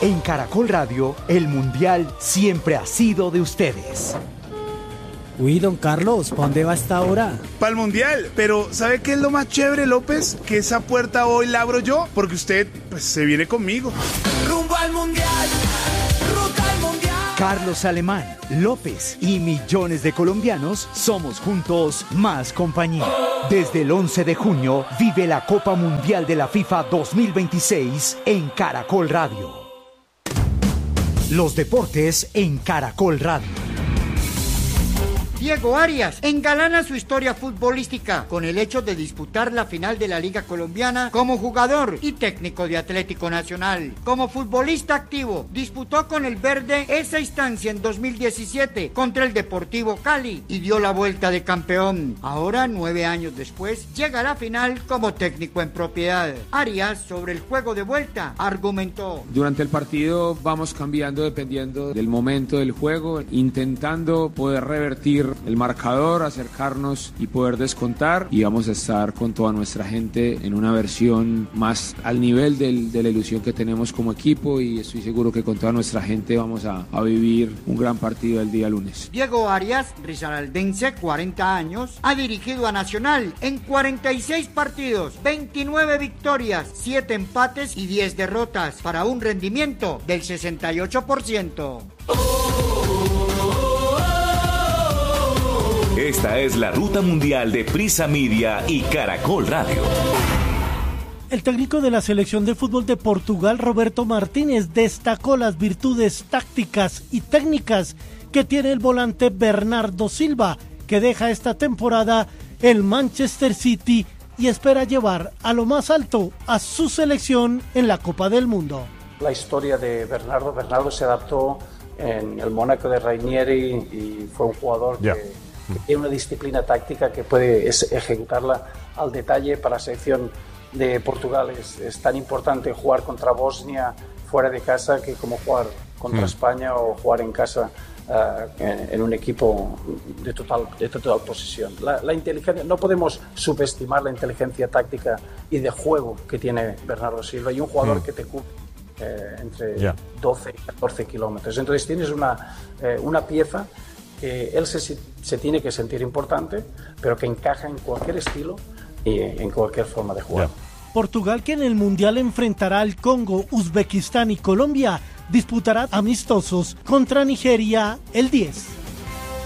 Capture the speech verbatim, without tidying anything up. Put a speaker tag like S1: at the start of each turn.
S1: En Caracol Radio, el Mundial siempre ha sido de ustedes.
S2: Uy, don Carlos, ¿para dónde va esta hora?
S3: Para el Mundial, pero ¿sabe qué es lo más chévere, López? Que esa puerta hoy la abro yo, porque usted, pues, se viene conmigo.
S4: Rumbo al Mundial, ruta al Mundial.
S1: Carlos Alemán, López y millones de colombianos somos juntos más compañía. Desde el once de junio, vive la Copa Mundial de la FIFA dos mil veintiséis en Caracol Radio. Los deportes en Caracol Radio.
S5: Diego Arias engalana su historia futbolística con el hecho de disputar la final de la Liga Colombiana como jugador y técnico de Atlético Nacional. Como futbolista activo, disputó con el Verde esa instancia en dos mil diecisiete contra el Deportivo Cali y dio la vuelta de campeón. Ahora, nueve años después, llega a la final como técnico en propiedad. Arias, sobre el juego de vuelta, argumentó:
S6: durante el partido vamos cambiando dependiendo del momento del juego, intentando poder revertir el marcador, acercarnos y poder descontar, y vamos a estar con toda nuestra gente en una versión más al nivel del, de la ilusión que tenemos como equipo, y estoy seguro que con toda nuestra gente vamos a, a vivir un gran partido el día lunes.
S5: Diego Arias, risaraldense, cuarenta años, ha dirigido a Nacional en cuarenta y seis partidos, veintinueve victorias, siete empates y diez derrotas, para un rendimiento del sesenta y ocho por ciento.
S7: Esta es la Ruta Mundial de Prisa Media y Caracol Radio.
S2: El técnico de la selección de fútbol de Portugal, Roberto Martínez, destacó las virtudes tácticas y técnicas que tiene el volante Bernardo Silva, que deja esta temporada el Manchester City y espera llevar a lo más alto a su selección en la Copa del Mundo.
S8: La historia de Bernardo, Bernardo se adaptó en el Mónaco de Ranieri y fue un jugador que... Yeah. que tiene una disciplina táctica que puede ejecutarla al detalle. Para la selección de Portugal es, es tan importante jugar contra Bosnia fuera de casa que como jugar contra mm. España o jugar en casa uh, en, en un equipo de total, de total posesión. La, la inteligencia, no podemos subestimar la inteligencia táctica y de juego que tiene Bernardo Silva, y un jugador mm. que te cubre eh, entre yeah. doce y catorce kilómetros. Entonces tienes una, eh, una pieza que él se, se tiene que sentir importante, pero que encaja en cualquier estilo y en cualquier forma de jugar.
S2: Yeah. Portugal, que en el Mundial enfrentará al Congo, Uzbekistán y Colombia, disputará amistosos contra Nigeria el diez.